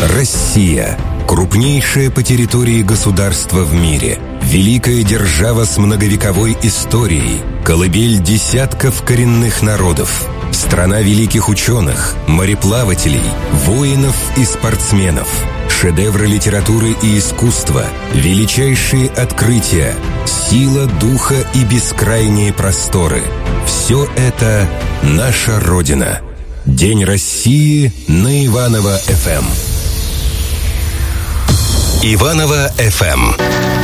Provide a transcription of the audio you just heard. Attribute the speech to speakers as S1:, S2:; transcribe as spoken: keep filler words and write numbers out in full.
S1: Россия. Крупнейшее по территории государство в мире. Великая держава с многовековой историей. Колыбель десятков коренных народов. Страна великих ученых, мореплавателей, воинов и спортсменов. Шедевры литературы и искусства, величайшие открытия, сила духа и бескрайние просторы. Все это наша Родина. День России на Иваново эф эм. Иваново эф эм.